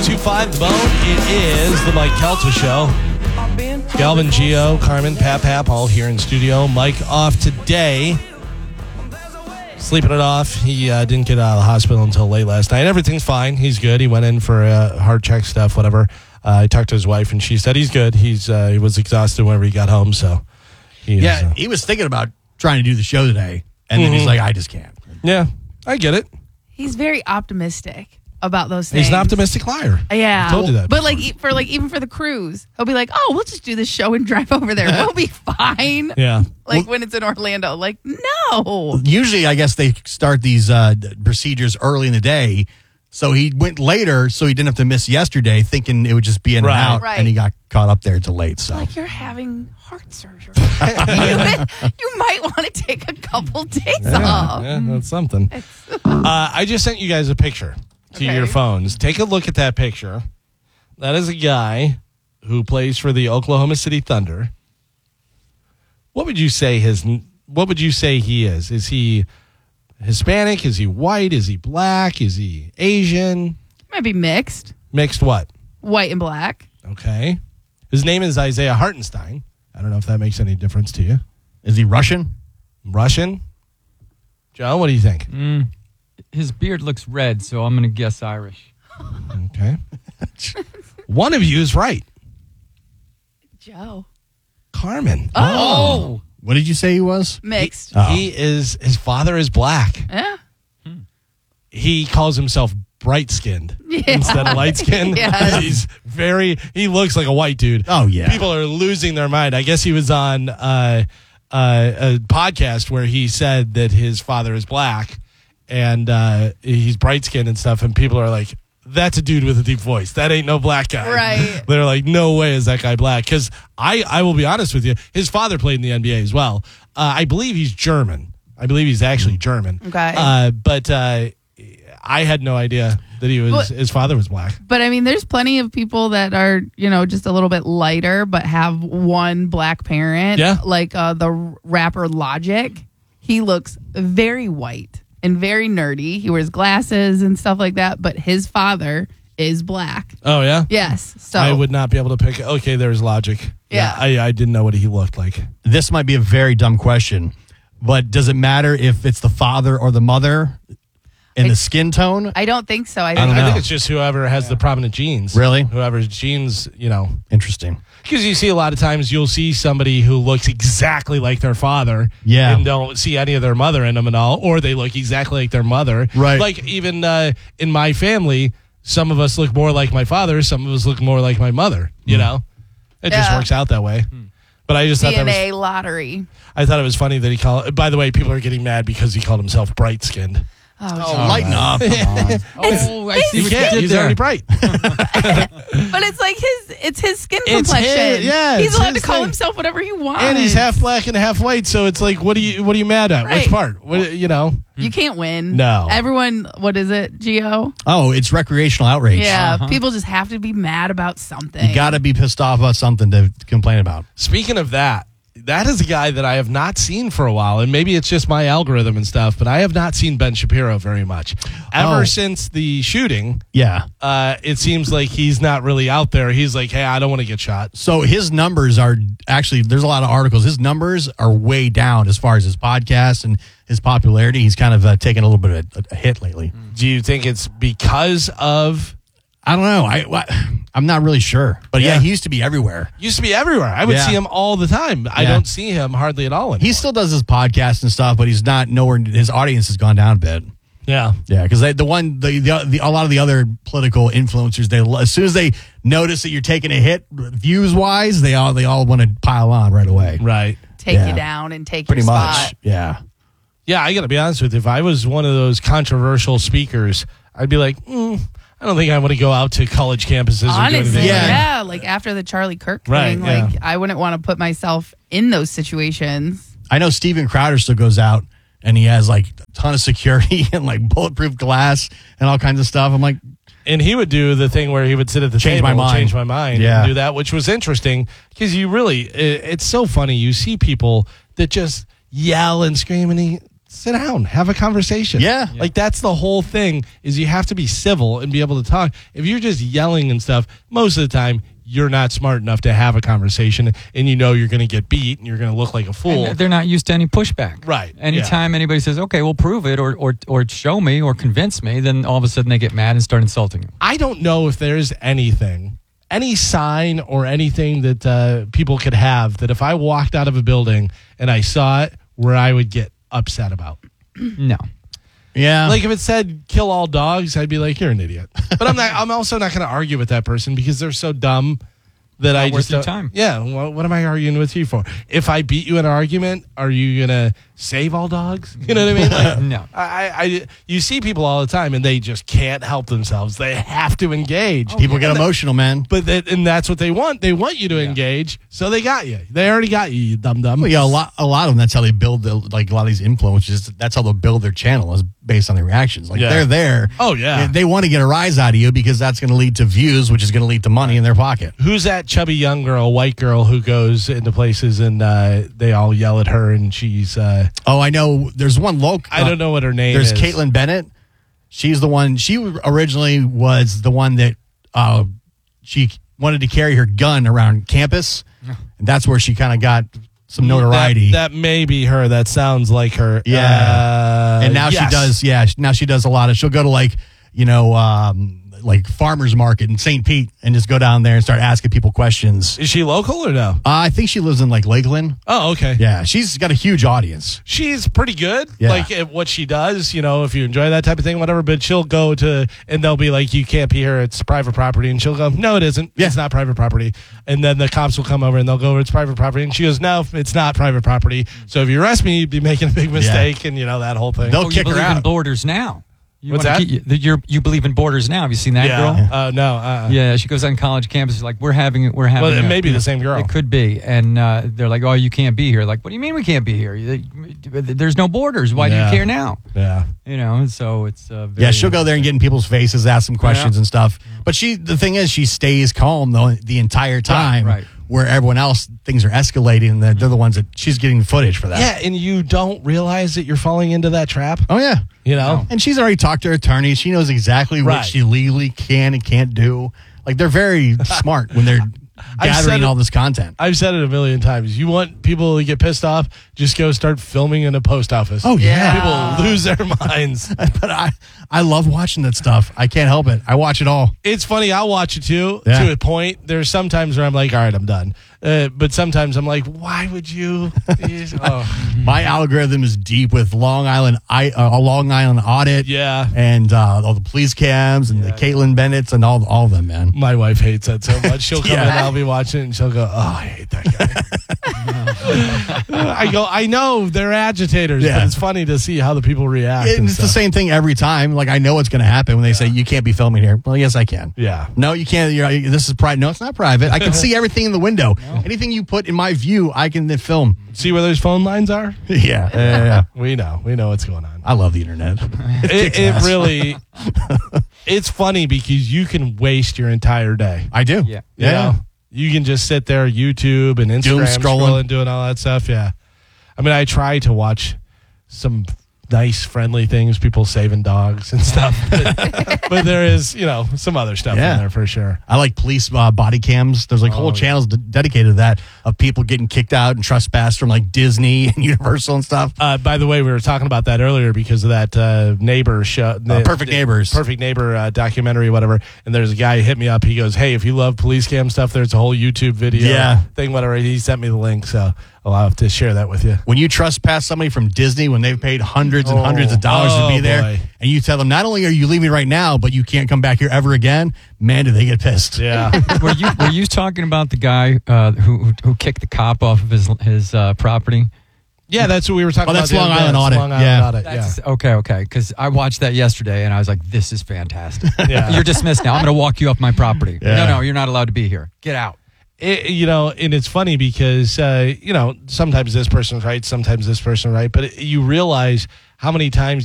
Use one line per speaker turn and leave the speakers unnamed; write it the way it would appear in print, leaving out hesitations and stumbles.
1025 The Bone. It is the Mike Kelta Show. Galvin, Gio, Carmen, Pap, all here in studio. Mike off today. Sleeping it off. He didn't get out of the hospital until late last night. Everything's fine. He's good. He went in for heart check stuff, whatever. I talked to his wife, and she said he's good. He was exhausted whenever he got home, so. He
was thinking about trying to do the show today, and then he's like, I just can't.
Yeah, I get it.
He's very optimistic about those things.
He's an optimistic liar.
Yeah.
I told you that.
But even for the cruise, he'll be like, "Oh, we'll just do this show and drive over there. We'll be fine."
Yeah.
When it's in Orlando, no.
Usually, I guess they start these procedures early in the day. So he went later, so he didn't have to miss yesterday, thinking it would just be in and out, and he got caught up there till late. So
you're having heart surgery. you might want to take a couple days off.
Yeah, that's something. I just sent you guys a picture to your phones. Take a look at that picture. That is a guy who plays for the Oklahoma City Thunder. What would you say he is? Is he Hispanic? Is he white? Is he black? Is he Asian?
Might be mixed.
Mixed what?
White and black.
Okay. His name is Isaiah Hartenstein. I don't know if that makes any difference to you.
Is he Russian?
Russian? Joe, what do you think?
His beard looks red, so I'm going to guess Irish.
Okay. One of you is right.
Joe.
Carmen.
Oh.
What did you say he was?
Mixed.
His father is black.
Yeah.
He calls himself bright-skinned instead of light-skinned.
Yes.
He looks like a white dude.
Oh, yeah.
People are losing their mind. I guess he was on a podcast where he said that his father is black and he's bright-skinned and stuff, and people are like, that's a dude with a deep voice. That ain't no black guy.
Right.
They're like, no way is that guy black. Because I will be honest with you, his father played in the NBA as well. I believe he's German. I believe he's actually German.
Okay.
But I had no idea that his father was black.
But I mean, there's plenty of people that are, just a little bit lighter, but have one black parent.
Yeah.
Like the rapper Logic. He looks very white and very nerdy. He wears glasses and stuff like that, but his father is black.
Oh, yeah?
Yes. So
I would not be able to pick. Okay, there's Logic.
Yeah.
I didn't know what he looked like.
This might be a very dumb question, but does it matter if it's the father or the mother in the skin tone?
I don't think so.
I think it's just whoever has the prominent genes.
Really?
Whoever's genes,
Interesting.
Because you see a lot of times you'll see somebody who looks exactly like their father and don't see any of their mother in them at all, or they look exactly like their mother.
Right.
Like even in my family, some of us look more like my father, some of us look more like my mother, you know? It just works out that way. But I just thought that
DNA lottery.
I thought it was funny that he called. By the way, people are getting mad because he called himself bright-skinned.
Lighten up. Come on.
I see what you did
He's
there.
already bright.
But it's like his skin complexion. He's allowed to call himself whatever he wants.
And he's half black and half white, so it's like, what are you mad at?
Right.
Which part?
You can't win.
No.
Everyone, what is it, Gio?
Oh, it's recreational outrage.
Yeah, people just have to be mad about something.
You got to be pissed off about something to complain about.
Speaking of that is a guy that I have not seen for a while, and maybe it's just my algorithm and stuff, but I have not seen Ben Shapiro very much. Ever since the shooting, it seems like he's not really out there. He's like, hey, I don't want to get shot.
So his numbers are actually, there's a lot of articles. His numbers are way down as far as his podcast and his popularity. He's kind of taken a little bit of a hit lately.
Do you think it's because of...
I don't know. I'm not really sure. But yeah, he used to be everywhere.
I would see him all the time. I don't see him hardly at all anymore.
He still does his podcast and stuff, but he's not nowhere. His audience has gone down a bit.
Yeah.
Yeah, because a lot of the other political influencers, as soon as they notice that you're taking a hit views-wise, they all want to pile on right away.
Right.
Take you down and take
pretty
your
much.
spot.
Yeah.
Yeah, I got to be honest with you. If I was one of those controversial speakers, I'd be like, I don't think I want to go out to college campuses or do anything.
Yeah, like after the Charlie Kirk thing, I wouldn't want to put myself in those situations.
I know Steven Crowder still goes out and he has like a ton of security and like bulletproof glass and all kinds of stuff. I'm like,
and he would do the thing where he would sit at the table and change my mind and do that, which was interesting because it's so funny. You see people that just yell and scream and sit down, have a conversation.
Yeah.
Like that's the whole thing is you have to be civil and be able to talk. If you're just yelling and stuff, most of the time you're not smart enough to have a conversation and you know you're going to get beat and you're going to look like a fool.
And they're not used to any pushback.
Right.
Anytime anybody says, okay, well, prove it or show me or convince me, then all of a sudden they get mad and start insulting you.
I don't know if there's anything, any sign or anything that people could have that if I walked out of a building and I saw it where I would get upset about.
No.
Yeah.
Like if it said kill all dogs, I'd be like, you're an idiot. But I'm also not going to argue with that person because they're so dumb that I
worth
just
your
don't-
time.
Yeah. Well, what am I arguing with you for? If I beat you in an argument, are you going to save all dogs? You know what I mean? Like,
No.
you see people all the time and they just can't help themselves. They have to engage.
People get emotional, man.
But and that's what they want. They want you to engage, so they got you. They already got you, you dumb.
Well, yeah, a lot of them. That's how they build like a lot of these influencers. That's how they'll build their channel is based on their reactions. Like they're there.
Oh, yeah.
They want to get a rise out of you because that's going to lead to views, which is going to lead to money in their pocket.
Who's that chubby young girl, white girl, who goes into places and they all yell at her and she's...
Oh, I know. There's one local.
I don't know what her name
There's
is.
Caitlin Bennett. She's the one. She originally was the one that she wanted to carry her gun around campus, and that's where she kind of got some notoriety.
That may be her. That sounds like her.
Yeah. And now
yes.
she does. Yeah. Now she does a lot of. She'll go to like like farmers market in St. Pete and just go down there and start asking people questions.
Is she local or no?
I think she lives in like Lakeland.
Oh, okay.
Yeah, she's got a huge audience.
She's pretty good,
Yeah.
like at what she does, you know, if you enjoy that type of thing, whatever. But she'll go to, and they'll be like, you can't be here, it's private property. And she'll go, no, it isn't.
Yeah.
It's not private property. And then the cops will come over and they'll go, it's private property. And she goes, no, it's not private property. So if you arrest me, you'd be making a big mistake, and, you know, that whole thing.
They'll
You
kick her
believe in
out.
borders now.
What's that?
You believe in borders now. Have you seen that girl?
No.
Yeah, she goes on college campuses like we're having.
Well, it may be the same girl.
It could be, and they're like, "Oh, you can't be here." Like, what do you mean we can't be here? There's no borders. Why do you care now?
Yeah.
You know, so it's
Yeah, she'll go there and get in people's faces, ask them questions and stuff. But the thing is, she stays calm the entire time.
Right.
Where everyone else, things are escalating, and they're the ones that she's getting footage for that.
Yeah, and you don't realize that you're falling into that trap.
Oh, yeah.
You know?
And she's already talked to her attorney. She knows exactly what
Right.
she legally can and can't do. Like, they're very smart when they're gathering all this content.
I've said it a million times. You want people to get pissed off, just go start filming in a post office.
Oh, yeah.
People lose their minds.
But I love watching that stuff. I can't help it. I watch it all.
It's funny. I'll watch it too,
Yeah.
to a point. There's some times where I'm like, all right, I'm done. But sometimes I'm like, why would you?
My algorithm is deep with Long Island audit.
Yeah.
And all the police cams and the Caitlin Bennett's and all of them, man.
My wife hates that so much. She'll come
Yeah.
in, I'll be watching it, and she'll go, oh, I hate that guy. I go, I know they're agitators,
Yeah.
but it's funny to see how the people react.
And it's the same thing every time. Like, I know what's going to happen when they say, you can't be filming here. Well, yes, I can.
Yeah.
No, you can't. This is private. No, it's not private. I can see everything in the window. Anything you put in my view, I can then film.
See where those phone lines are?
Yeah.
We know what's going on.
I love the internet.
It really, it's funny because you can waste your entire day.
I do.
Yeah.
You know? You can just sit there, YouTube and Instagram, scrolling, doing all that stuff. Yeah. I mean, I try to watch some nice, friendly things, people saving dogs and stuff. But there is, some other stuff in there for sure.
I like police body cams. There's like whole channels dedicated to that of people getting kicked out and trespassed from like Disney and Universal and stuff.
By the way, we were talking about that earlier because of that Neighbor show.
Perfect Neighbors.
Perfect Neighbor documentary, whatever. And there's a guy who hit me up. He goes, hey, if you love police cam stuff, there's a whole YouTube video thing, whatever. He sent me the link, so I'll have to share that with you.
When you trespass somebody from Disney when they've paid hundreds and hundreds of dollars to be there, and you tell them not only are you leaving right now, but you can't come back here ever again, man, do they get pissed.
Yeah.
Were you talking about the guy who kicked the cop off of his property?
Yeah, that's what we were talking about.
That's Long Island Audit.
Long Island Audit,
Okay. Because I watched that yesterday, and I was like, this is fantastic.
Yeah.
You're dismissed now. I'm going to walk you off my property.
Yeah.
No, you're not allowed to be here. Get out.
And it's funny because, sometimes this person's right, sometimes this person's right, but you realize how many times